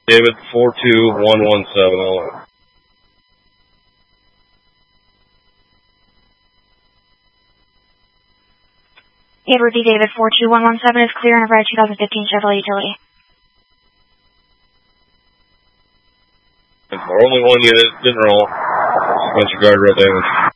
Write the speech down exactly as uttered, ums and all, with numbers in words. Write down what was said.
David four two one one seven, all. Edward D. David four two one one seven is clear in a red twenty fifteen Chevrolet utility. Only one unit didn't roll. Bunch of guardrail damage.